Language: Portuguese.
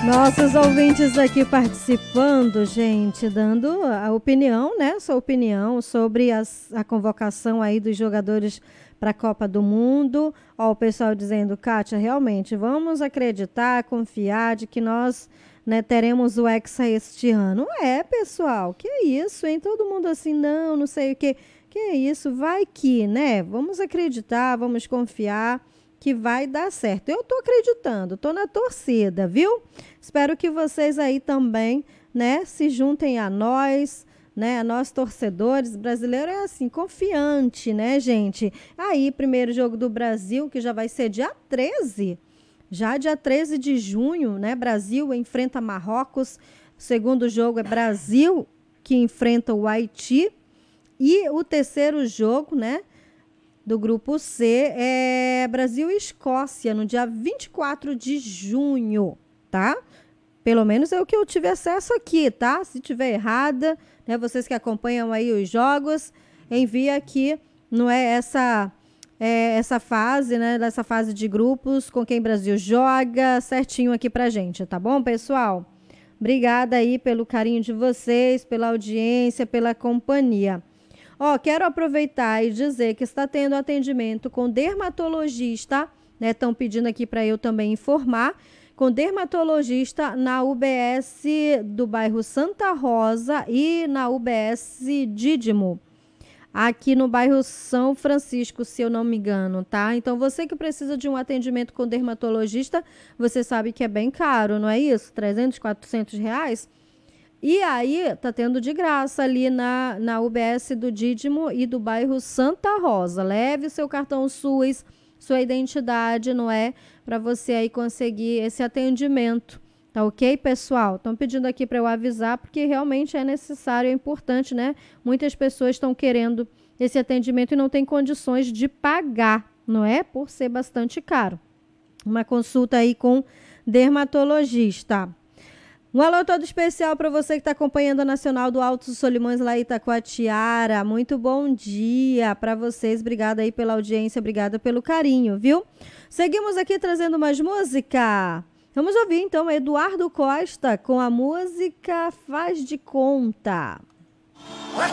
Nossos ouvintes aqui participando, gente, dando a opinião, né? Sua opinião sobre a convocação aí dos jogadores para a Copa do Mundo. Ó, o pessoal dizendo, Kátia, realmente, vamos acreditar, confiar de que nós, né, teremos o Hexa este ano. Pessoal, que isso, hein? Todo mundo assim, não sei o que. Que isso, vai que, né? Vamos acreditar, vamos confiar que vai dar certo. Eu tô acreditando, tô na torcida, viu? Espero que vocês aí também, né, se juntem a nós, né, a nós torcedores. Brasileiro é assim, confiante, né, gente? Aí, primeiro jogo do Brasil, que já vai ser dia 13, já dia 13 de junho, né? Brasil enfrenta Marrocos. O segundo jogo é Brasil que enfrenta o Haiti. E o terceiro jogo, né, do grupo C é Brasil e Escócia, no dia 24 de junho, tá? Pelo menos é o que eu tive acesso aqui, tá? Se tiver errada, né, vocês que acompanham aí os jogos, envia aqui, não é essa fase, né, dessa fase de grupos, com quem o Brasil joga, certinho aqui pra gente, tá bom, pessoal? Obrigada aí pelo carinho de vocês, pela audiência, pela companhia. Ó, quero aproveitar e dizer que está tendo atendimento com dermatologista, né? Estão pedindo aqui para eu também informar, com dermatologista na UBS do bairro Santa Rosa e na UBS Dídimo, aqui no bairro São Francisco, se eu não me engano, tá? Então, você que precisa de um atendimento com dermatologista, você sabe que é bem caro, não é isso? 300, 400 reais? E aí, tá tendo de graça ali na UBS do Dídimo e do bairro Santa Rosa. Leve seu cartão SUS, sua identidade, não é? Para você aí conseguir esse atendimento. Tá ok, pessoal? Estão pedindo aqui para eu avisar, porque realmente é necessário, é importante, né? Muitas pessoas estão querendo esse atendimento e não têm condições de pagar, não é? Por ser bastante caro. Uma consulta aí com dermatologista. Um alô todo especial para você que está acompanhando a Nacional do Alto dos Solimões lá em Itacoatiara. Muito bom dia para vocês. Obrigada aí pela audiência, obrigada pelo carinho, viu? Seguimos aqui trazendo mais música. Vamos ouvir então Eduardo Costa com a música Faz de Conta.